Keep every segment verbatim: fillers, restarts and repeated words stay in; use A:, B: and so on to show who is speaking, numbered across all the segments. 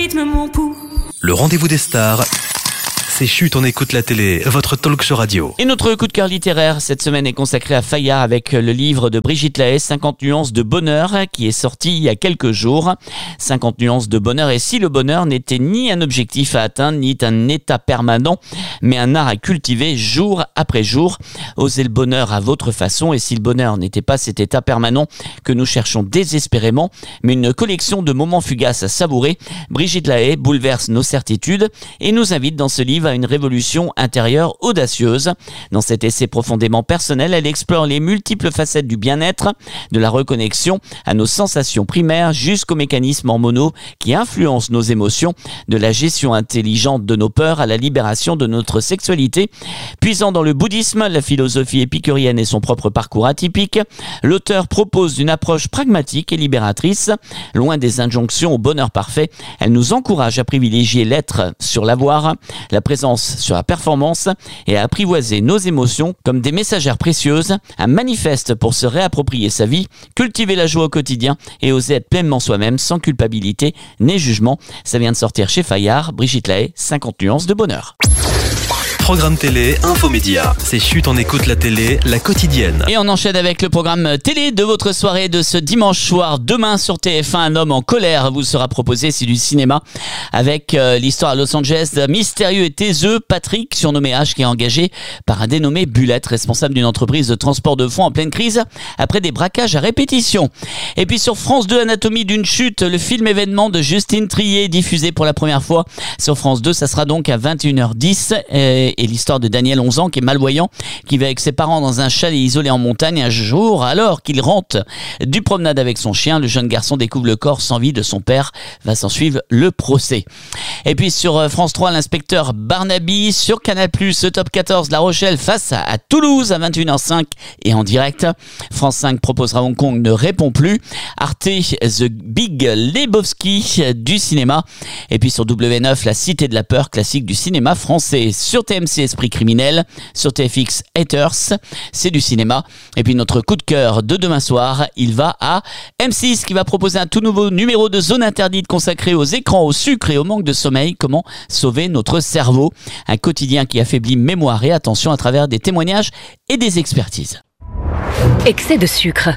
A: rythme mon pouls.
B: Le rendez-vous des stars, c'est Chut, on écoute la télé, votre talk show radio.
C: Et notre coup de cœur littéraire cette semaine est consacré à Fayard avec le livre de Brigitte Lahaie, cinquante nuances de bonheur, qui est sorti il y a quelques jours. cinquante nuances de bonheur, et si le bonheur n'était ni un objectif à atteindre, ni un état permanent, mais un art à cultiver jour après jour. Osez le bonheur à votre façon, et si le bonheur n'était pas cet état permanent que nous cherchons désespérément, mais une collection de moments fugaces à savourer, Brigitte Lahaie bouleverse nos certitudes et nous invite dans ce livre à une révolution intérieure audacieuse. Dans cet essai profondément personnel, elle explore les multiples facettes du bien-être, de la reconnexion à nos sensations primaires jusqu'aux mécanismes hormonaux qui influencent nos émotions, de la gestion intelligente de nos peurs à la libération de notre sexualité. Puisant dans le bouddhisme, la philosophie épicurienne et son propre parcours atypique, l'auteur propose une approche pragmatique et libératrice. Loin des injonctions au bonheur parfait, elle nous encourage à privilégier l'être sur l'avoir, la présence sur la performance, et à apprivoiser nos émotions comme des messagères précieuses, un manifeste pour se réapproprier sa vie, cultiver la joie au quotidien et oser être pleinement soi-même sans culpabilité ni jugement. Ça vient de sortir chez Fayard. Brigitte Lahaie, cinquante nuances de bonheur.
B: Programme télé, infomédia, c'est Chut, on écoute la télé, la quotidienne.
C: Et on enchaîne avec le programme télé de votre soirée de ce dimanche soir. Demain sur T F un, un homme en colère vous sera proposé, c'est du cinéma, avec euh, l'histoire à Los Angeles d'un mystérieux et taiseux Patrick, surnommé H, qui est engagé par un dénommé Bullet, responsable d'une entreprise de transport de fonds en pleine crise, après des braquages à répétition. Et puis sur France deux, Anatomie d'une chute, le film événement de Justine Triet, diffusé pour la première fois sur France deux, ça sera donc à vingt et une heures dix. Et et l'histoire de Daniel, onze ans, qui est malvoyant, qui va avec ses parents dans un chalet isolé en montagne. Un jour, alors qu'il rentre du promenade avec son chien, le jeune garçon découvre le corps sans vie de son père. Va s'en suivre le procès. Et puis sur France trois, l'inspecteur Barnaby. Sur Canal plus, le top quatorze, La Rochelle face à, à Toulouse à vingt et une heures cinq et en direct. France cinq proposera Hong Kong ne répond plus. Arte, The Big Lebowski du cinéma. Et puis sur W neuf, La Cité de la Peur, classique du cinéma français. Sur T M C, Esprit criminel. Sur T F X, Haters, c'est du cinéma. Et puis notre coup de cœur de demain soir, il va à M six, qui va proposer un tout nouveau numéro de Zone Interdite consacré aux écrans, au sucre et au manque de sommeil. Comment sauver notre cerveau. Un quotidien qui affaiblit mémoire et attention à travers des témoignages et des expertises.
D: Excès de sucre.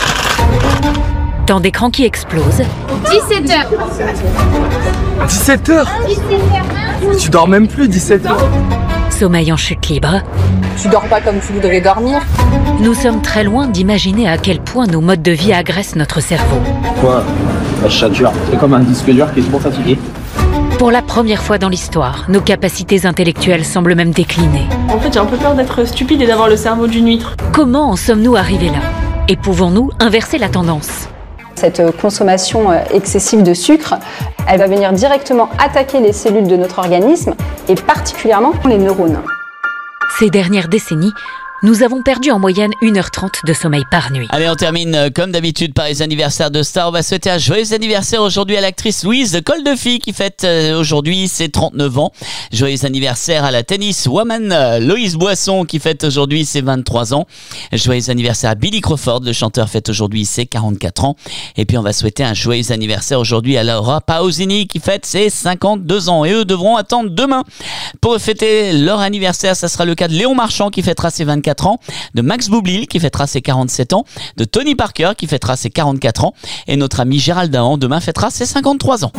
D: Temps d'écran qui explose.
E: dix-sept heures.
F: dix-sept heures Tu dors même plus, dix-sept heures.
D: Sommeil en chute libre.
E: Tu dors pas comme tu voudrais dormir.
D: Nous sommes très loin d'imaginer à quel point nos modes de vie agressent notre cerveau.
G: Quoi? La chature, c'est comme un disque dur qui est trop fatigué.
D: Pour la première fois dans l'histoire, nos capacités intellectuelles semblent même décliner.
H: En fait, j'ai un peu peur d'être stupide et d'avoir le cerveau d'une huître.
D: Comment en sommes-nous arrivés là? Et pouvons-nous inverser la tendance?
I: Cette consommation excessive de sucre, elle va venir directement attaquer les cellules de notre organisme et particulièrement les neurones.
D: Ces dernières décennies, nous avons perdu en moyenne une heure trente de sommeil par nuit.
C: Allez, on termine comme d'habitude par les anniversaires de stars. On va souhaiter un joyeux anniversaire aujourd'hui à l'actrice Louise Koldefy qui fête aujourd'hui ses trente-neuf ans. Joyeux anniversaire à la tennis woman Loïs Boisson qui fête aujourd'hui ses vingt-trois ans. Joyeux anniversaire à Billy Crawford, le chanteur, fête aujourd'hui ses quarante-quatre ans. Et puis on va souhaiter un joyeux anniversaire aujourd'hui à Laura Pausini qui fête ses cinquante-deux ans. Et eux devront attendre demain pour fêter leur anniversaire. Ça sera le cas de Léon Marchand qui fêtera ses vingt-quatre ans, de Max Boublil qui fêtera ses quarante-sept ans, de Tony Parker qui fêtera ses quarante-quatre ans, et notre ami Gérald Dahan demain fêtera ses cinquante-trois ans.